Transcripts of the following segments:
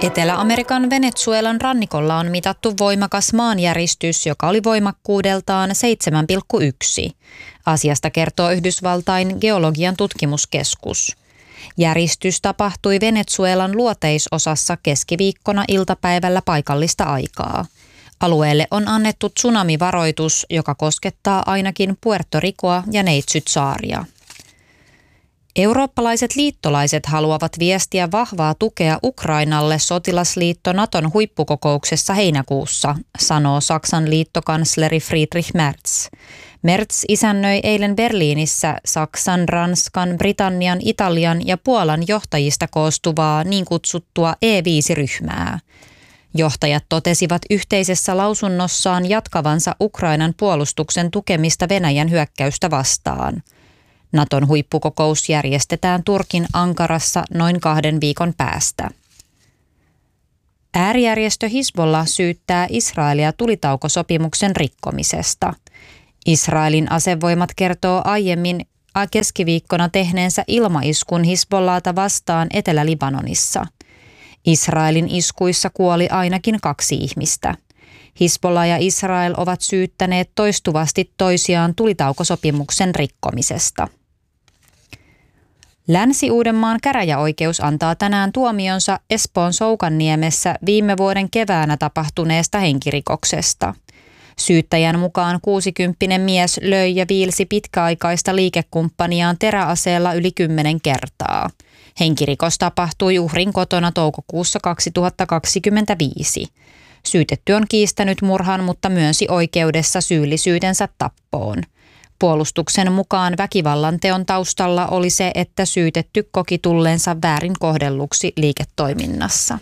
Etelä-Amerikan Venezuelan rannikolla on mitattu voimakas maanjäristys, joka oli voimakkuudeltaan 7,1. Asiasta kertoo Yhdysvaltain geologian tutkimuskeskus. Järistys tapahtui Venezuelan luoteisosassa keskiviikkona iltapäivällä paikallista aikaa. Alueelle on annettu tsunamivaroitus, joka koskettaa ainakin Puerto Ricoa ja Neitsyt-saaria. Eurooppalaiset liittolaiset haluavat viestiä vahvaa tukea Ukrainalle sotilasliitto Naton huippukokouksessa heinäkuussa, sanoo Saksan liittokansleri Friedrich Merz. Merz isännöi eilen Berliinissä Saksan, Ranskan, Britannian, Italian ja Puolan johtajista koostuvaa niin kutsuttua E5-ryhmää. Johtajat totesivat yhteisessä lausunnossaan jatkavansa Ukrainan puolustuksen tukemista Venäjän hyökkäystä vastaan. Naton huippukokous järjestetään Turkin Ankarassa noin 2 viikon päästä. Äärijärjestö Hizbollah syyttää Israelia tulitaukosopimuksen rikkomisesta. Israelin asevoimat kertoo aiemmin keskiviikkona tehneensä ilmaiskun Hizbollahta vastaan Etelä-Libanonissa. Israelin iskuissa kuoli ainakin 2 ihmistä. Hizbollah ja Israel ovat syyttäneet toistuvasti toisiaan tulitaukosopimuksen rikkomisesta. Länsi-Uudenmaan käräjäoikeus antaa tänään tuomionsa Espoon Soukanniemessä viime vuoden keväänä tapahtuneesta henkirikoksesta. Syyttäjän mukaan 60-vuotias mies löi ja viilsi pitkäaikaista liikekumppaniaan teräaseella yli 10 kertaa. Henkirikos tapahtui uhrin kotona toukokuussa 2025. Syytetty on kiistänyt murhan, mutta myönsi oikeudessa syyllisyytensä tappoon. Puolustuksen mukaan väkivallan teon taustalla oli se, että syytetty koki tulleensa väärin kohdelluksi liiketoiminnassa.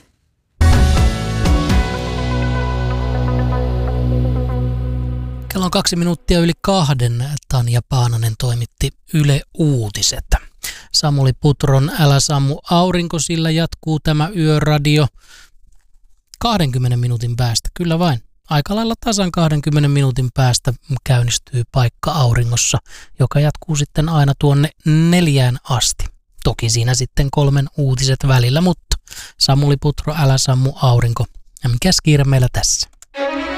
Kello on 2 minuuttia yli 2. Tanja Paananen toimitti Yle Uutiset. Samuli Putron Älä sammu aurinko, sillä jatkuu tämä yöradio 20 minuutin päästä. Kyllä vain. Aika lailla tasan 20 minuutin päästä käynnistyy Paikka auringossa, joka jatkuu sitten aina tuonne 4 asti. Toki siinä sitten 3 uutiset välillä, mutta Samuli Putro, Älä sammu aurinko. Ja mikäs kiire meillä tässä?